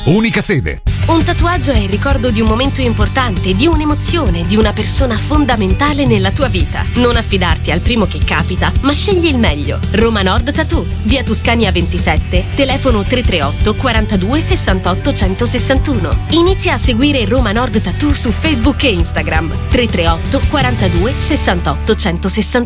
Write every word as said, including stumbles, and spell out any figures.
Unica sede. Un tatuaggio è il ricordo di un momento importante, di un'emozione, di una persona fondamentale nella tua vita. Non affidarti al primo che capita, ma scegli il meglio. Roma Nord Tattoo, via Tuscania ventisette, telefono tre tre otto quarantadue sessantotto centosessantuno. Inizia a seguire Roma Nord Tattoo su Facebook e Instagram. tre tre otto quarantadue sessantotto centosessantuno.